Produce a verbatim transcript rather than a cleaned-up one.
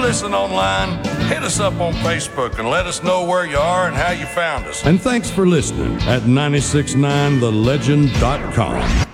listen online, hit us up on Facebook and let us know where you are and how you found us. And thanks for listening at nine six nine the legend dot com.